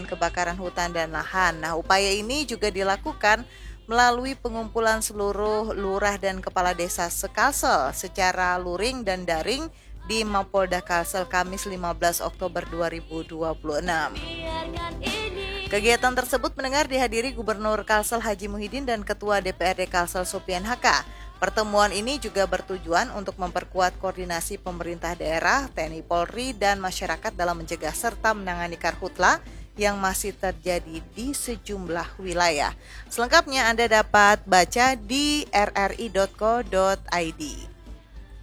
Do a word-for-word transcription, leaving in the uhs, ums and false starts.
penanggulangan kebakaran hutan dan lahan. Nah, upaya ini juga dilakukan melalui pengumpulan seluruh lurah dan kepala desa se-Kalsel secara luring dan daring di Mapolda Kalsel Kamis lima belas Oktober dua ribu dua puluh enam. Kegiatan tersebut mendengar dihadiri Gubernur Kalsel Haji Muhyiddin dan Ketua D P R D Kalsel Sopian Haka. Pertemuan ini juga bertujuan untuk memperkuat koordinasi pemerintah daerah, T N I Polri, dan masyarakat dalam mencegah serta menangani karhutla yang masih terjadi di sejumlah wilayah. Selengkapnya Anda dapat baca di r r i dot co dot i d.